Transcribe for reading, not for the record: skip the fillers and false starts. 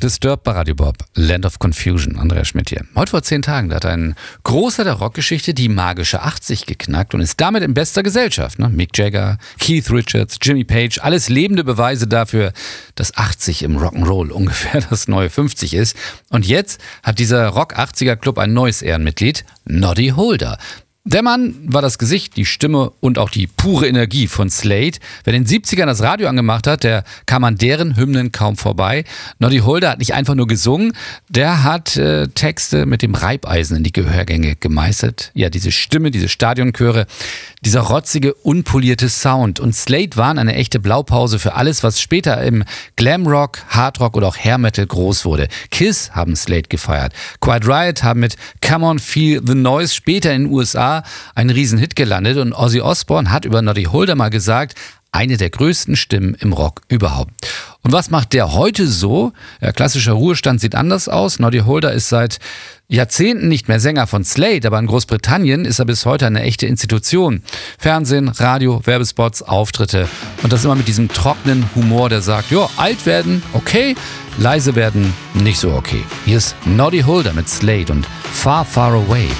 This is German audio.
Disturbed bei Radio Bob, Land of Confusion, Andreas Schmidt hier. Heute vor 10 Tagen, da hat ein Großer der Rockgeschichte die magische 80 geknackt und ist damit in bester Gesellschaft. Mick Jagger, Keith Richards, Jimmy Page, alles lebende Beweise dafür, dass 80 im Rock'n'Roll ungefähr das neue 50 ist. Und jetzt hat dieser Rock-80er-Club ein neues Ehrenmitglied, Noddy Holder. Der Mann war das Gesicht, die Stimme und auch die pure Energie von Slade. Wer in den 70ern das Radio angemacht hat, der kam an deren Hymnen kaum vorbei. Noddy Holder hat nicht einfach nur gesungen, der hat Texte mit dem Reibeisen in die Gehörgänge gemeistert. Ja, diese Stimme, diese Stadionchöre, dieser rotzige, unpolierte Sound. Und Slade waren eine echte Blaupause für alles, was später im Glamrock, Hardrock oder auch Hair Metal groß wurde. Kiss haben Slade gefeiert. Quiet Riot haben mit Come On Feel the Noise später in den USA einen Riesenhit gelandet und Ozzy Osbourne hat über Noddy Holder mal gesagt, eine der größten Stimmen im Rock überhaupt. Und was macht der heute so? Ja, klassischer Ruhestand sieht anders aus. Noddy Holder ist seit Jahrzehnten nicht mehr Sänger von Slade, aber in Großbritannien ist er bis heute eine echte Institution. Fernsehen, Radio, Werbespots, Auftritte und das immer mit diesem trockenen Humor, der sagt, ja, alt werden, okay, leise werden, nicht so okay. Hier ist Noddy Holder mit Slade und Far, Far Away.